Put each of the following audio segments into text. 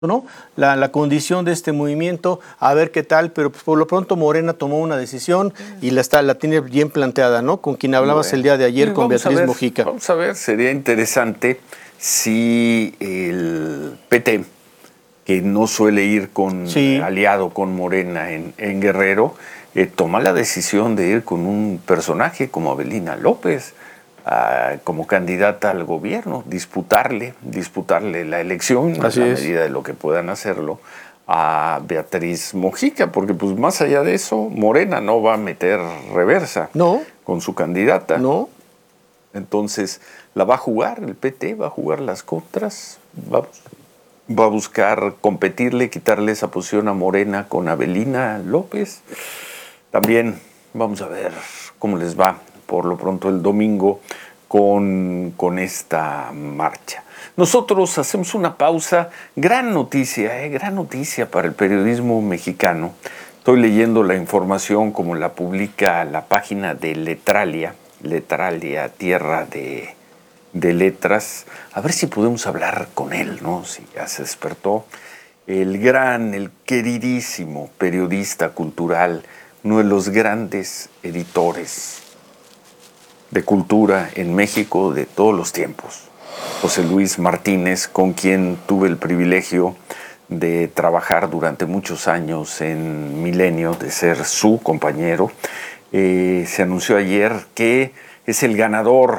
¿no? La condición de este movimiento, a ver qué tal, pero pues por lo pronto Morena tomó una decisión y la tiene bien planteada, ¿no? Con quien hablabas el día de ayer, con Beatriz Mojica. Vamos a ver, sería interesante si el PT, que no suele ir aliado con Morena en Guerrero, toma la decisión de ir con un personaje como Avelina López, como candidata al gobierno, disputarle la elección, a la medida de lo que puedan hacerlo, a Beatriz Mojica, porque pues más allá de eso, Morena no va a meter reversa con su candidata. No. Entonces, la va a jugar, el PT va a jugar las contras, va a buscar competirle, quitarle esa posición a Morena con Avelina López. También vamos a ver cómo les va por lo pronto el domingo con esta marcha. Nosotros hacemos una pausa. Gran noticia para el periodismo mexicano. Estoy leyendo la información como la publica la página de Letralia, Tierra de Letras. A ver si podemos hablar con él, ¿no? Si ya se despertó. El queridísimo periodista cultural, uno de los grandes editores de cultura en México de todos los tiempos, José Luis Martínez, con quien tuve el privilegio de trabajar durante muchos años en Milenio, de ser su compañero. Se anunció ayer que es el ganador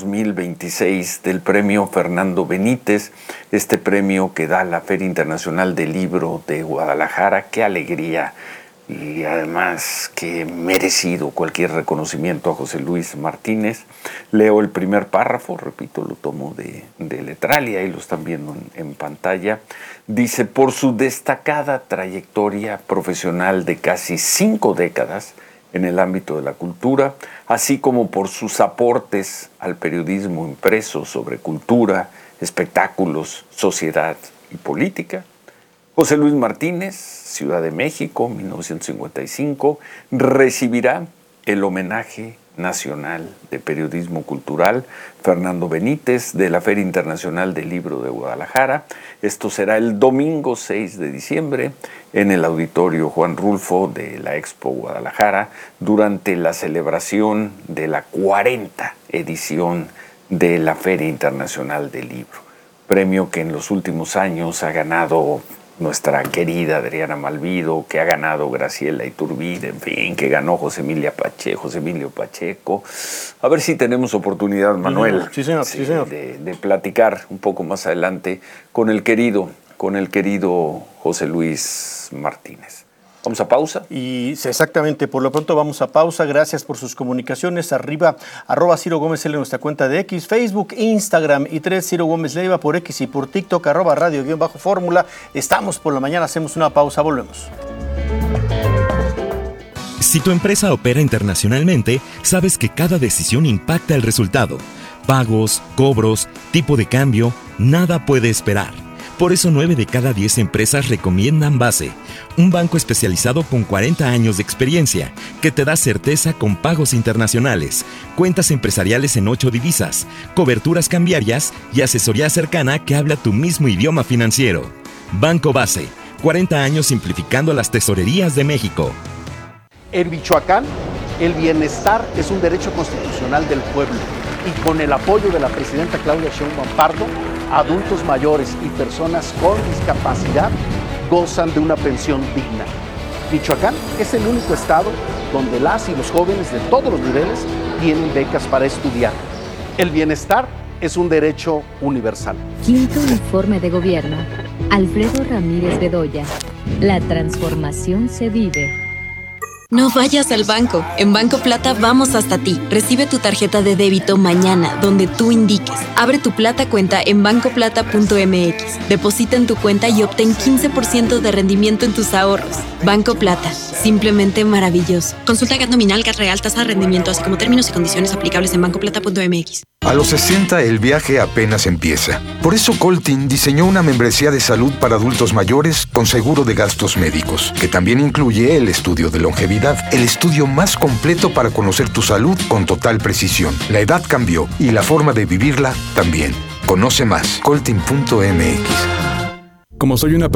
2026 del premio Fernando Benítez, este premio que da la Feria Internacional del Libro de Guadalajara. ¡Qué alegría! Y además que merecido cualquier reconocimiento a José Luis Martínez. Leo el primer párrafo, repito, lo tomo de Letralia, ahí lo están viendo en pantalla. Dice: por su destacada trayectoria profesional de casi 5 décadas en el ámbito de la cultura, así como por sus aportes al periodismo impreso sobre cultura, espectáculos, sociedad y política, José Luis Martínez, Ciudad de México, 1955, recibirá el homenaje nacional de periodismo cultural Fernando Benítez de la Feria Internacional del Libro de Guadalajara. Esto será el domingo 6 de diciembre en el Auditorio Juan Rulfo de la Expo Guadalajara, durante la celebración de la 40ª edición de la Feria Internacional del Libro. Premio que en los últimos años ha ganado nuestra querida Adriana Malvido, que ha ganado Graciela Iturbide, en fin, que ganó José Emilio Pacheco. A ver si tenemos oportunidad, Manuel, sí, señor. De platicar un poco más adelante con el querido José Luis Martínez. Vamos a pausa. Y exactamente, por lo pronto vamos a pausa. Gracias por sus comunicaciones. @ Ciro Gómez L en nuestra cuenta de X, Facebook, Instagram y Ciro Gómez Leiva por X y por TikTok, @radio_fórmula. Estamos por la mañana, hacemos una pausa, volvemos. Si tu empresa opera internacionalmente, sabes que cada decisión impacta el resultado. Pagos, cobros, tipo de cambio, nada puede esperar. Por eso 9 de cada 10 empresas recomiendan Base, un banco especializado con 40 años de experiencia, que te da certeza con pagos internacionales, cuentas empresariales en 8 divisas, coberturas cambiarias y asesoría cercana que habla tu mismo idioma financiero. Banco Base, 40 años simplificando las tesorerías de México. En Michoacán, el bienestar es un derecho constitucional del pueblo, y con el apoyo de la presidenta Claudia Sheinbaum Pardo, adultos mayores y personas con discapacidad gozan de una pensión digna. Michoacán es el único estado donde las y los jóvenes de todos los niveles tienen becas para estudiar. El bienestar es un derecho universal. Quinto informe de gobierno. Alfredo Ramírez Bedoya. La transformación se vive. No vayas al banco. En Banco Plata vamos hasta ti. Recibe tu tarjeta de débito mañana, donde tú indiques. Abre tu Plata cuenta en bancoplata.mx. Deposita en tu cuenta y obtén 15% de rendimiento en tus ahorros. Banco Plata. Simplemente maravilloso. Consulta GAT nominal, GAT real, tasa de rendimiento, así como términos y condiciones aplicables en bancoplata.mx. A los 60 el viaje apenas empieza. Por eso Coltin diseñó una membresía de salud para adultos mayores con seguro de gastos médicos, que también incluye el estudio de longevidad, el estudio más completo para conocer tu salud con total precisión. La edad cambió y la forma de vivirla también. Conoce más, coltin.mx. Como soy una